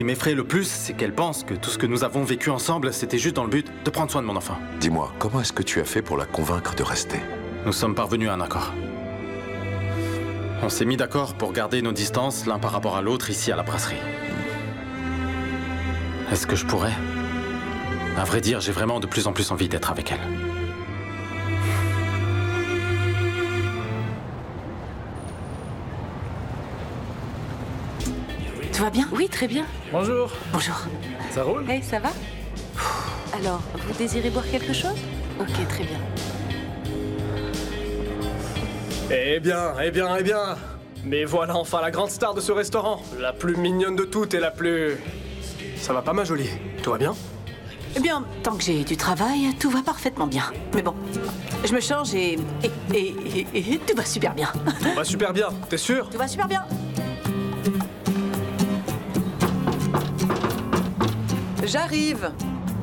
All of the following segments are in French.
qui m'effraie le plus, c'est qu'elle pense que tout ce que nous avons vécu ensemble, c'était juste dans le but de prendre soin de mon enfant. Dis-moi, comment est-ce que tu as fait pour la convaincre de rester? Nous sommes parvenus à un accord. On s'est mis d'accord pour garder nos distances l'un par rapport à l'autre ici à la brasserie. Est-ce que je pourrais? À vrai dire, j'ai vraiment de plus en plus envie d'être avec elle. Tout va bien? Oui, très bien. Bonjour. Bonjour. Ça roule? Hey, ça va? Alors, vous désirez boire quelque chose? Ok, très bien. Eh bien. Mais voilà enfin la grande star de ce restaurant. La plus mignonne de toutes et la plus... Ça va pas, ma jolie? Tout va bien? Eh bien, tant que j'ai du travail, tout va parfaitement bien. Mais bon, je me change et tout va super bien. Tout va super bien, t'es sûr? Tout va super bien. J'arrive.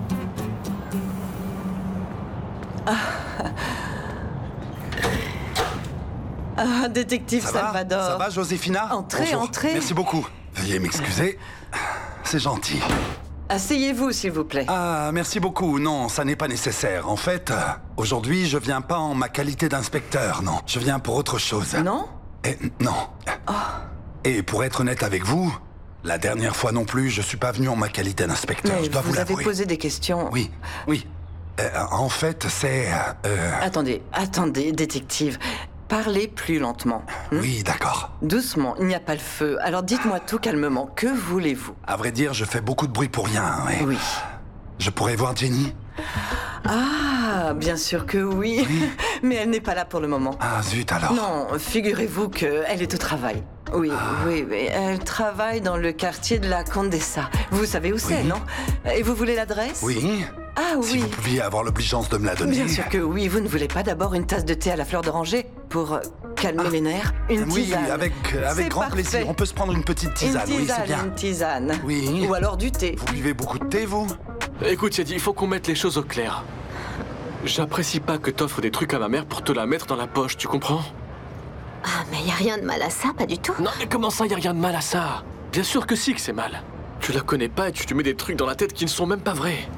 Détective Salvador. Ça va, Josefina? Entrez, Bonjour. entrez. Merci beaucoup. Veuillez m'excuser. C'est gentil. Asseyez-vous, s'il vous plaît. Ah, merci beaucoup. Non, ça n'est pas nécessaire. En fait, aujourd'hui, je viens pas en ma qualité d'inspecteur, non. Je viens pour autre chose. Non? Non. Et pour être honnête avec vous, la dernière fois non plus, je suis pas venu en ma qualité d'inspecteur. Mais Je dois vous vous avez l'avouer. posé des questions. Oui. En fait, c'est... Attendez, détective. Parlez plus lentement. Oui, d'accord. Doucement, il n'y a pas le feu. Alors dites-moi tout calmement. Que voulez-vous? À vrai dire, je fais beaucoup de bruit pour rien. Ouais. Oui. Je pourrais voir Jenny? Ah, bien sûr que oui. Mais elle n'est pas là pour le moment. Ah, zut alors. Non, figurez-vous qu'elle est au travail. Oui, oui, elle travaille dans le quartier de la Condessa. Vous savez où c'est, non? Et vous voulez l'adresse? Oui. Ah oui. Si vous pouviez avoir l'obligeance de me la donner. Bien sûr que oui. Vous ne voulez pas d'abord une tasse de thé à la fleur d'oranger pour calmer les nerfs? Une tisane. Oui, avec C'est grand parfait. plaisir. On peut se prendre une petite tisane, Une oui, c'est tisane, bien. une tisane. Oui. Ou alors du thé. Vous buvez beaucoup de thé, vous? Écoute, Yadi, il faut qu'on mette les choses au clair. J'apprécie pas que t'offres des trucs à ma mère pour te la mettre dans la poche, tu comprends? Ah, mais y a rien de mal à ça, pas du tout. Non, mais comment ça, y a rien de mal à ça? Bien sûr que si que c'est mal. Tu la connais pas et tu te mets des trucs dans la tête qui ne sont même pas vrais.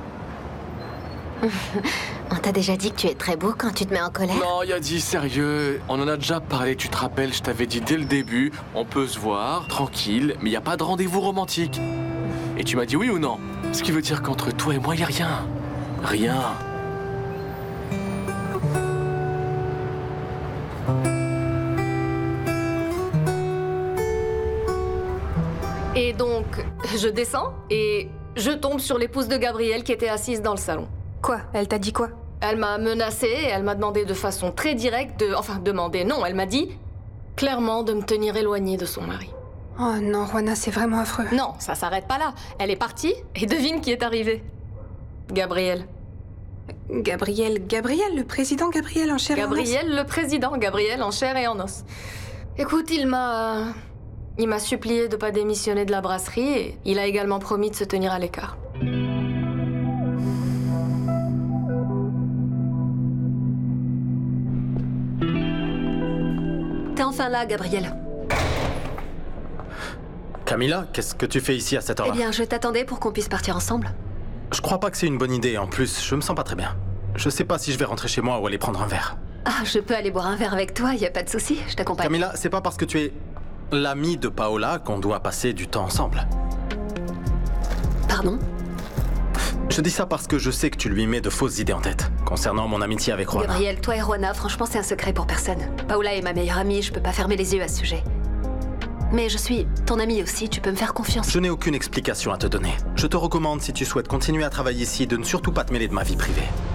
On t'a déjà dit que tu es très beau quand tu te mets en colère? Non, Yadi, sérieux. On en a déjà parlé, tu te rappelles, je t'avais dit dès le début, on peut se voir, tranquille, mais y a pas de rendez-vous romantique. Et tu m'as dit oui ou non? Ce qui veut dire qu'entre toi et moi, y a rien. Rien. Et donc, je descends et je tombe sur l'épouse de Gabriel qui était assise dans le salon. Quoi? Elle t'a dit quoi? Elle m'a menacée et elle m'a demandé de façon très directe non, elle m'a dit clairement de me tenir éloignée de son mari. Oh non, Juana, c'est vraiment affreux. Non, ça s'arrête pas là. Elle est partie et devine qui est arrivé. Gabriel. Gabriel, le président Gabriel en chair et en os. Gabriel, le président, Gabriel en chair et en os. Écoute, il m'a supplié de pas démissionner de la brasserie et il a également promis de se tenir à l'écart. T'es enfin là, Gabriel. Camilla, qu'est-ce que tu fais ici à cette heure-là? Eh bien, je t'attendais pour qu'on puisse partir ensemble. Je crois pas que c'est une bonne idée. En plus, je me sens pas très bien. Je sais pas si je vais rentrer chez moi ou aller prendre un verre. Ah, je peux aller boire un verre avec toi, y a pas de souci, je t'accompagne. Camilla, c'est pas parce que tu es l'amie de Paola qu'on doit passer du temps ensemble. Pardon? Je dis ça parce que je sais que tu lui mets de fausses idées en tête concernant mon amitié avec Juana. Gabriel, toi et Juana, franchement, c'est un secret pour personne. Paola est ma meilleure amie, je peux pas fermer les yeux à ce sujet. Mais je suis ton amie aussi, tu peux me faire confiance. Je n'ai aucune explication à te donner. Je te recommande, si tu souhaites continuer à travailler ici, de ne surtout pas te mêler de ma vie privée.